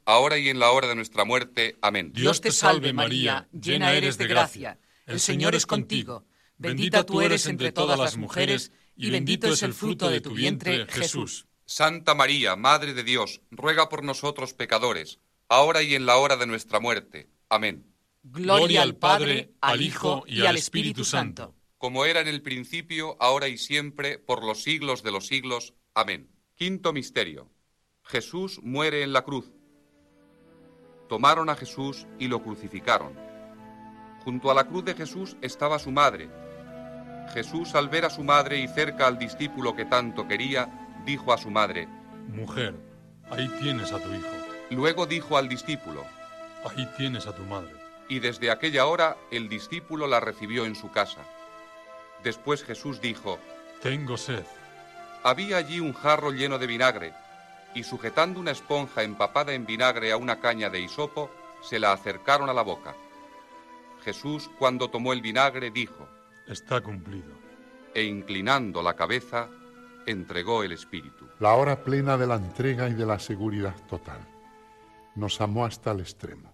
ahora y en la hora de nuestra muerte. Amén. Dios te salve María, llena eres de gracia, el Señor es contigo. Bendita tú eres entre todas las mujeres, y bendito es el fruto de tu vientre, Jesús. Santa María, Madre de Dios, ruega por nosotros pecadores, ahora y en la hora de nuestra muerte. Amén. Gloria al Padre, al Hijo y al Espíritu Santo. Como era en el principio, ahora y siempre, por los siglos de los siglos. Amén. Quinto misterio. Jesús muere en la cruz. Tomaron a Jesús y lo crucificaron. Junto a la cruz de Jesús estaba su madre. Jesús, al ver a su madre y cerca al discípulo que tanto quería, dijo a su madre: Mujer, ahí tienes a tu hijo. Luego dijo al discípulo: Ahí tienes a tu madre. Y desde aquella hora el discípulo la recibió en su casa. Después Jesús dijo: Tengo sed. Había allí un jarro lleno de vinagre, y sujetando una esponja empapada en vinagre a una caña de hisopo, se la acercaron a la boca. Jesús, cuando tomó el vinagre, dijo: Está cumplido. E inclinando la cabeza, entregó el espíritu. La hora plena de la entrega y de la seguridad total. Nos amó hasta el extremo.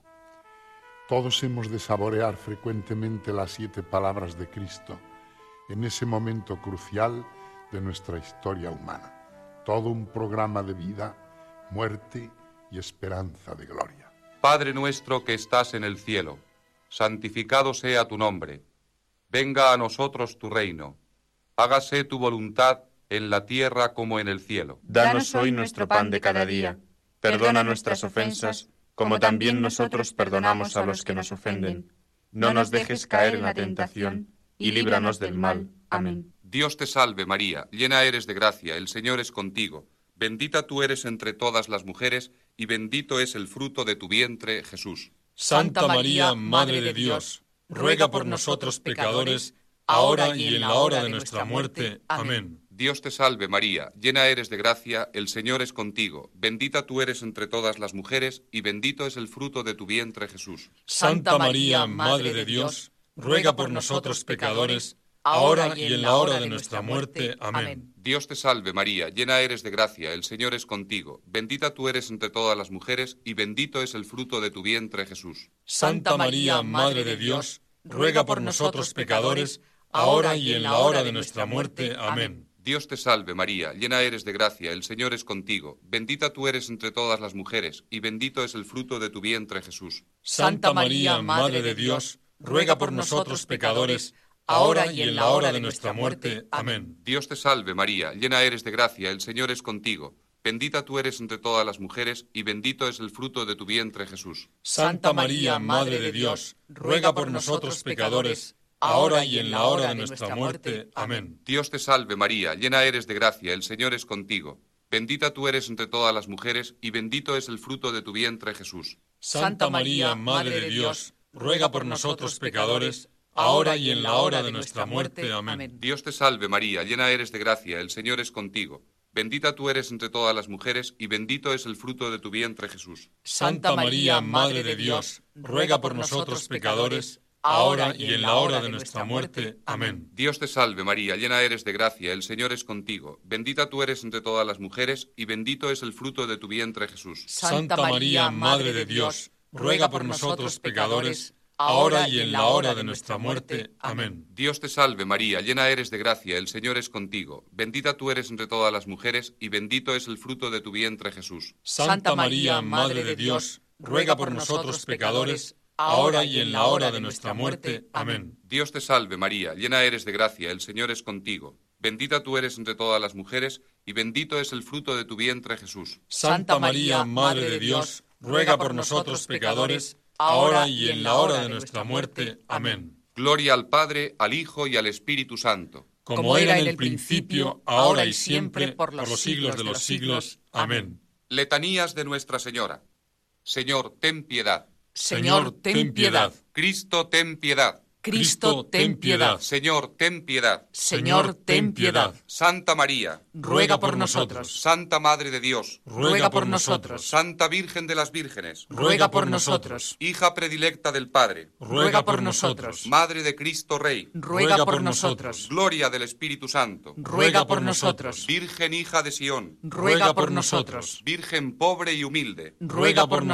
Todos hemos de saborear frecuentemente las 7 palabras de Cristo en ese momento crucial de nuestra historia humana. Todo un programa de vida, muerte y esperanza de gloria. Padre nuestro que estás en el cielo, santificado sea tu nombre. Venga a nosotros tu reino. Hágase tu voluntad en la tierra como en el cielo. Danos hoy nuestro pan de cada día. Perdona nuestras ofensas, como también nosotros perdonamos a los que nos ofenden. No nos dejes caer en la tentación, y líbranos del mal. Amén. Dios te salve María, llena eres de gracia, el Señor es contigo. Bendita tú eres entre todas las mujeres, y bendito es el fruto de tu vientre, Jesús. Santa María, Madre de Dios, ruega por nosotros pecadores, ahora y en la hora de nuestra muerte. Amén. Dios te salve María, llena eres de gracia, el Señor es contigo. Bendita tú eres entre todas las mujeres, y bendito es el fruto de tu vientre, Jesús. Santa María, Madre de Dios, ruega por nosotros pecadores, ahora y en la hora de nuestra muerte. Amén. Dios te salve María, llena eres de gracia, el Señor es contigo. Bendita tú eres entre todas las mujeres, y bendito es el fruto de tu vientre, Jesús. Santa María, Madre de Dios, ruega por nosotros pecadores, ahora y en la hora de nuestra muerte. Amén. Dios te salve María, llena eres de gracia, el Señor es contigo. Bendita tú eres entre todas las mujeres, y bendito es el fruto de tu vientre, Jesús. Santa María, Madre de Dios, ruega por nosotros pecadores, ahora y en la hora de nuestra muerte. Amén. Dios te salve María, llena eres de gracia, el Señor es contigo. Bendita tú eres entre todas las mujeres, y bendito es el fruto de tu vientre, Jesús. Santa María, Madre de Dios, ruega por nosotros pecadores, ahora y en la hora de nuestra muerte. Amén. Dios te salve María, llena eres de gracia, el Señor es contigo. Bendita tú eres entre todas las mujeres, y bendito es el fruto de tu vientre, Jesús. Santa María, Madre de Dios, ruega por nosotros pecadores, ahora y en la hora de nuestra muerte. Amén. Dios te salve María, llena eres de gracia, el Señor es contigo. Bendita tú eres entre todas las mujeres, y bendito es el fruto de tu vientre, Jesús. Santa María, Madre de Dios, ruega por nosotros pecadores, ahora y en la hora de nuestra muerte. Amén. Dios te salve María, llena eres de gracia, el Señor es contigo. Bendita tú eres entre todas las mujeres, y bendito es el fruto de tu vientre, Jesús. Santa María, Madre de Dios, ruega por nosotros pecadores, ahora y en la hora de nuestra muerte. Amén. Dios te salve María, llena eres de gracia, el Señor es contigo. Bendita tú eres entre todas las mujeres, y bendito es el fruto de tu vientre, Jesús. Santa María, Madre de Dios, ruega por nosotros pecadores, ahora y en la hora de nuestra muerte. Amén. Dios te salve María, llena eres de gracia, el Señor es contigo. Bendita tú eres entre todas las mujeres, y bendito es el fruto de tu vientre, Jesús. Santa María, Madre de Dios, ruega por nosotros pecadores, ahora y en la hora de nuestra muerte. Amén. Gloria al Padre, al Hijo y al Espíritu Santo. Como era en el principio, ahora y siempre, por los siglos de los siglos. Amén. Letanías de Nuestra Señora. Señor, ten piedad. Señor, ten piedad. Cristo, ten piedad. Cristo, ten piedad. Señor, ten piedad. Señor, ten piedad. Santa María, ruega por nosotros. Santa Madre de Dios, ruega por nosotros. Santa Virgen de las Vírgenes, ruega por nosotros. Hija predilecta del Padre, ruega por nosotros. Madre de Cristo Rey, ruega por nosotros. Gloria del Espíritu Santo, ruega por nosotros. Virgen hija de Sión, ruega por nosotros. Virgen pobre y humilde, ruega por nosotros.